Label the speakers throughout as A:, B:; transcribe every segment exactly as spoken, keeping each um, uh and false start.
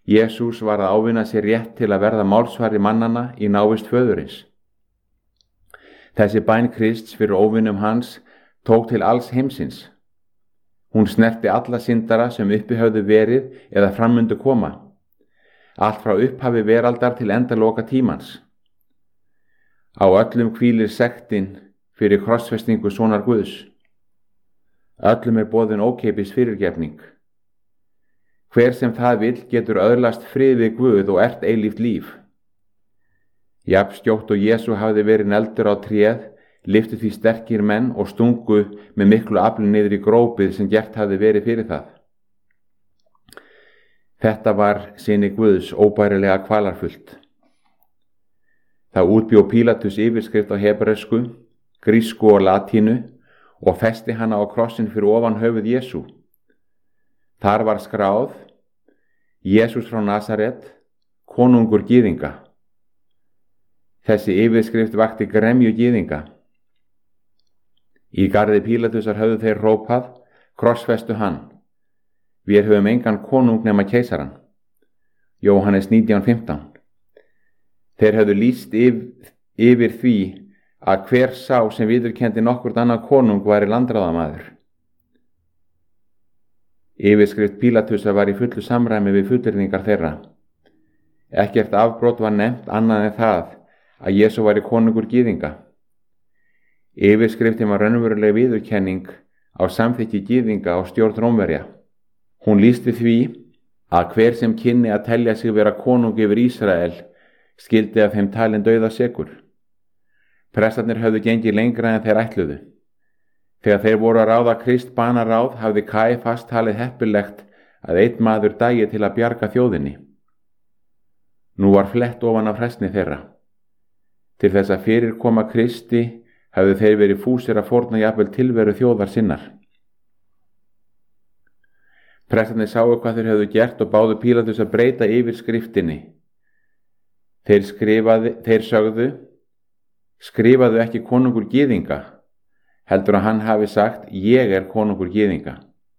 A: Jesús var að ávinna sér rétt til að verða málsvari mannanna í návist föðurins. Þessi bæn Krists fyrir óvinnum hans tók til alls heimsins. Hún snerti alla syndara sem uppi höfðu verið eða frammundu koma, allt frá upphafi veraldar til endaloka tímans. Á öllum hvílir sektin fyrir krossfestingu sonar Guðs. Öllum er boðin ókeypis fyrirgefning. Hver sem það vill getur öðlast frið við Guð og ert eilíft líf. Jafn skjótt og Jesú hafði verið negldur á tréð, lyftu því sterkir menn og stungu með miklu afli niður í grópið sem gert hafði verið fyrir það. Þetta var syni Guðs óbærilega kvalarfullt. Það útbjó Pílatus yfirskrift á hebresku, grísku og latínu og festi hana á krossin fyrir ofan höfuð Jesú. Þar var skráð: Jesús frá Nasaret, konungur gyðinga. Þessi yfirskrift vakti gremju gyðinga. Í garði Pílatusar höfðu þeir hrópað: krossfestu hann. Við höfum engan konung nema keisaran. Jóhannes nítján fimmtán. Þeir höfðu lýst yfir, yfir því að hver sá sem viðurkenndi nokkurt annað konung væri landráðamaður. Yfirskrift Pílatusar var í fullu samræmi við fullyrðingar þeirra. Ekkert afbrot var nefnt annað en það að Jesú væri konungur gyðinga. Yfirskriftin var raunveruleg viðurkenning á samþykki gyðinga og stjórn Rómverja. Hún lýsti því að hver sem kynni að telja sig vera konung yfir Ísrael skildi af þeim talin dauðasekur. Prestarnir höfðu gengið lengra en þeir ætluðu. Þegar þeir voru að ráða Krist banaráð hafði Kæfas talið heppilegt að einn maður dægi til að bjarga þjóðinni. Nú var flett ofan af hræsni þeirra. Til þess að fyrir koma Kristi hafðu þeir verið fúsir að fórna jafnvel tilveru þjóðar sinnar. Prestarnir sáu hvað þeir höfðu gert og báðu Pílatus að breyta yfirskriftinni. Þeir, skrifaði, þeir sögðu: skrifaðu ekki konungur gyðinga, heldur að hann hafi sagt: ég er konungur gyðinga.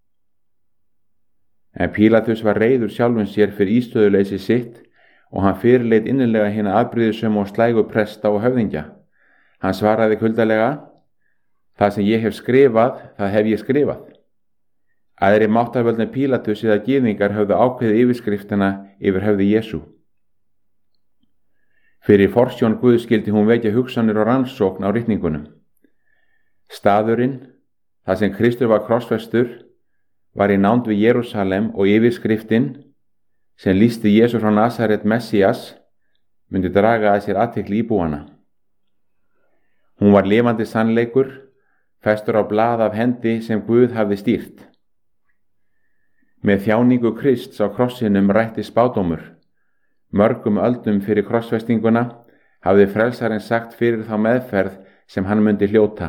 A: En Pílatus var reiður sjálfum sér fyrir ístöðuleysi sitt og hann fyrirleit innilega hina afbrýðisömu og slægu presta og höfðingja. Hann svaraði kuldalega: það sem ég hef skrifað, það hef ég skrifað. Aðrir máttarvöldin Pílatus eða gyðingar höfðu ákveðið yfirskriftina yfir höfði Jesú. Fyrir forsjón Guð skildi hún vekja hugsanir og rannsókn á ritningunum. Staðurinn, þar sem Kristur var krossfestur, var í nánd við Jerúsalem og yfirskriftin, sem lýsti Jesú frá Nasaret Messias, myndi draga að sér athygli íbúana. Hún var lifandi sannleikur, festur á blað af hendi sem Guð hafði stýrt. Með þjáningu Krists á krossinum rætti spádómur. Mörgum öldum fyrir krossfestinguna hafði frelsarinn sagt fyrir þá meðferð sem hann myndi hljóta.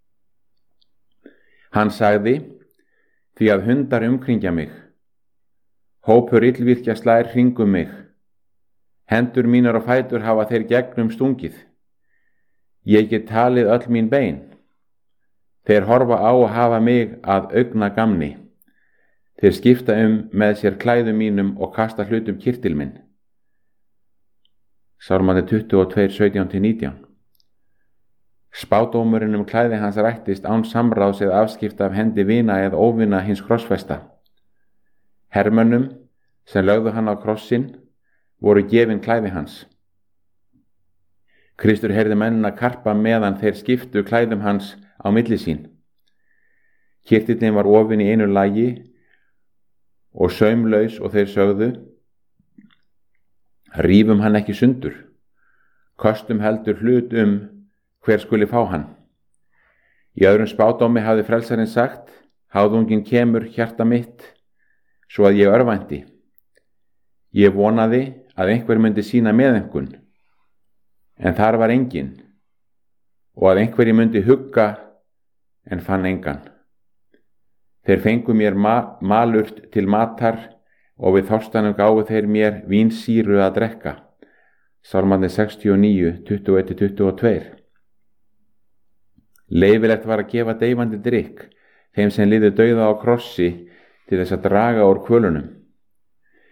A: Hann sagði: því að hundar umkringja mig, hópur illvirkja slær hringum mig, hendur mínar og fætur hafa þeir gegnum stungið. Ég get talið öll mín bein. Þeir horfa á og hafa mig að augna gamni. Þeir skipta um með sér klæðum mínum og kasta hlutum kirtil minn. Sálmandi tuttugu og tvö, sautján til nítján. Spádómurinn um klæði hans rættist án samráðs eða afskipta af hendi vina eða óvina hins krossfesta. Hermönnum sem lögðu hann á krossin voru gefin klæði hans. Kristur heyrði mennina karpa meðan þeir skiptu klæðum hans á milli sín. Kirtillinn var ofin í einu lagi og saumlaus og þeir sögðu: rífum hann ekki sundur, kostum heldur hlut um hver skuli fá hann. Í öðrum spádómi hafði frelsarinn sagt: háðungin kemur hjarta mitt, svo að ég örvænti. Ég vonaði að einhver myndi sýna meðaumkun, en þar var engin, og að einhverji myndi hugga, en fann engan. Þeir fengu mér ma malurt til matar og við þorstanum gáfu þeir mér vínsýru að drekka. Sálmandi sextíu og níu, tuttugu og eitt til tuttugu og tvö. Leyfilegt var að gefa deyfandi drykk þeim sem liðu dauða á krossi til þess að draga úr kvölunum.